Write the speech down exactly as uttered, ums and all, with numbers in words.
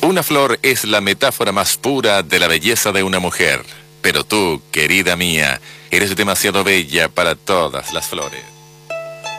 Una flor es la metáfora más pura de la belleza de una mujer. Pero tú, querida mía, eres demasiado bella para todas las flores.